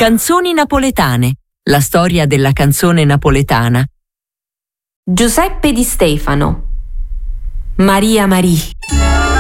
Canzoni napoletane. La storia della canzone napoletana. Giuseppe Di Stefano. Maria Marie.